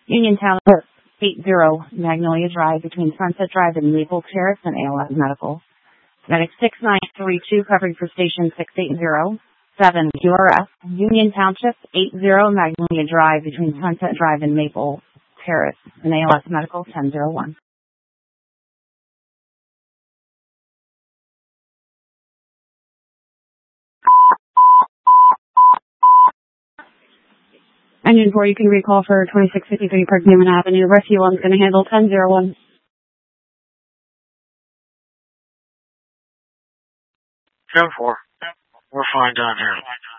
Uniontown, 80 Magnolia Drive between Sunset Drive and Maple Terrace and ALS Medical. Medic 6932 covering for station 680. 7 QRS, Union Township, 80 Magnolia Drive between Sunset Drive and Maple Terrace and ALS Medical 1001. Engine 4, you can recall for 2653 Park Newman Avenue. Rescue 1 is going to handle 1001. 10-4. We're fine down here.